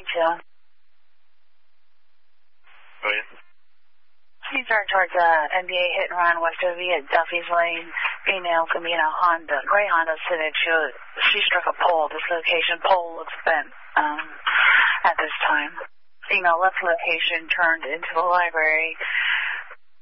2. Go ahead. He's turned towards NBA hit and run west of me at Duffy's Lane. Female can be in a gray Honda Civic. She struck a pole at this location. Pole looks bent at this time. Female left location, turned into the library.